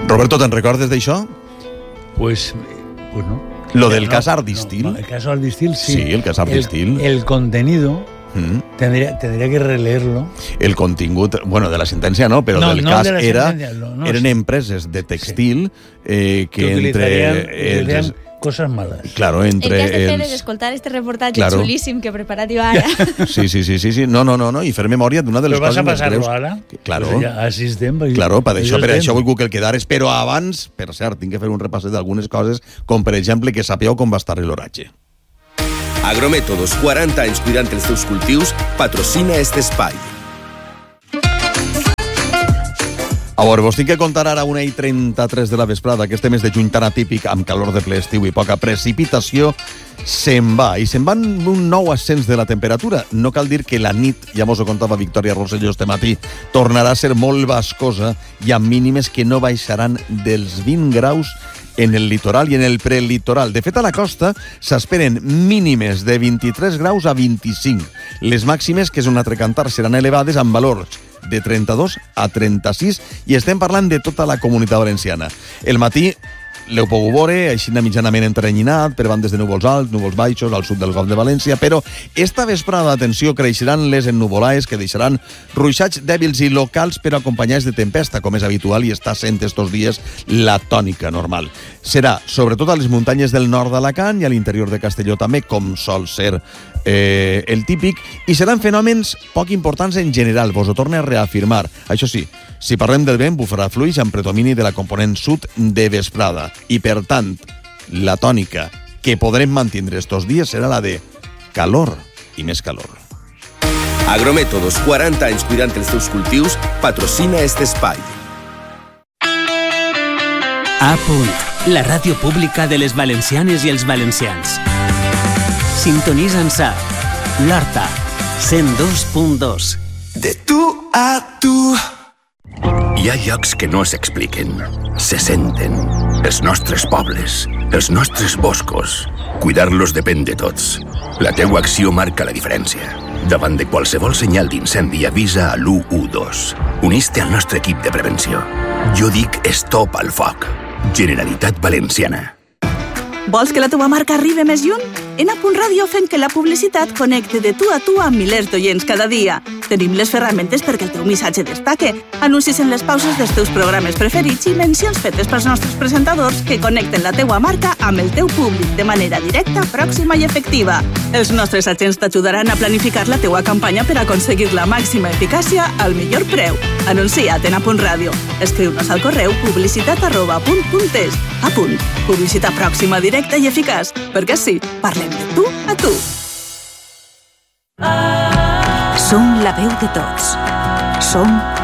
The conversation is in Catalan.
Roberto, te'n recordes d'això? Pues no. Lo del cas Ardistil. No, el caso Ardistil, sí. Sí, el cas Ardistil. El contenido tendría que releerlo. El contingut, bueno, de la sentència no, però del cas de la era... sentència, eren empreses de textil que utilitzarían cosas malas. Claro, entre el que has de fer és escoltar este reportatge xulíssim que he preparat jo ara. Sí. No, i fer memòria d'una de les coses més greus. Però vas a passar-lo ara? Claro. Pues ja assistem. Claro, per això vull que el quedares. Però abans, per cert, tinc que fer un repàs d'algunes coses, com per exemple que sapigueu com va estar l'oratge. Agromètodos, 40 anys cuidant els teus cultius, patrocina este espai. A veure, vos tinc que contar ara 1:33 de la vesprada, aquest mes de juny tan atípic, amb calor de ple estiu i poca precipitació, se'n va. I se'n va un nou ascens de la temperatura. No cal dir que la nit, ja mos ho contava Victòria Rosselló este matí, tornarà a ser molt bascosa i amb mínimes que no baixaran dels 20 graus en el litoral i en el prelitoral. De fet, a la costa s'esperen mínimes de 23 graus a 25. Les màximes, que és un altre cantar, seran elevades amb valors de 32 a 36 i estem parlant de tota la Comunitat Valenciana. El matí l'heu pogut veure, així mitjanament entrenyinat, per bandes de núvols alts, núvols baixos, al sud del Golf de València, però esta vesprada, atenció, creixeran les ennuvolaes que deixaran ruixats dèbils i locals però acompanyats de tempesta, com és habitual i està sent estos dies la tònica normal. Serà, sobretot a les muntanyes del nord d'Alacant i a l'interior de Castelló també, com sol ser el típic, i seran fenòmens poc importants en general, vos ho torno a reafirmar. Això sí, si parlem del vent, bufarà fluix amb predomini de la component sud de vesprada. I, per tant, la tònica que podrem mantindre estos dies serà la de calor i més calor. Agromètodos, 40 anys cuidant els teus cultius, patrocina este espai. A punt, la ràdio pública de les valencianes i els valencians. Sintonitza'ns a l'Horta, 102.2. De tu a tu. Hi ha llocs que no s'expliquen, se senten. Els nostres pobles, els nostres boscos. Cuidar-los depèn de tots. La teua acció marca la diferència. Davant de qualsevol senyal d'incendi, avisa a l'112. Unís-te al nostre equip de prevenció. Jo dic stop al foc. Generalitat Valenciana. Vols que la teva marca arribi més lluny? En A Punt Ràdio fem que la publicitat connecti de tu a tu amb milers d'oients cada dia. Tenim les ferramentes perquè el teu missatge destaque, anuncis en les pauses dels teus programes preferits i mencions fetes pels nostres presentadors que connecten la teua marca amb el teu públic de manera directa, pròxima i efectiva. Els nostres agents t'ajudaran a planificar la teua campanya per aconseguir la màxima eficàcia al millor preu. Anuncia't en A Punt Ràdio. Escriu-nos al correu publicitat@apunt.es. A Punt. Publicitat pròxima, directa i eficaç. Perquè sí, parlem de tu a tu. Som la veu de tots. Som